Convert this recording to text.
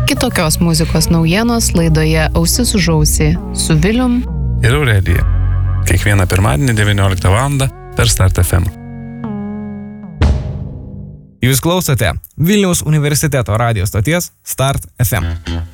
Kitokios muzikos naujienos laidoje Ausis už ausį su Vilium ir Aurelija. Kiekvieną pirmadienį 19 val. Per Start FM. Jūs klausote Vilniaus universiteto radijo stoties Start FM.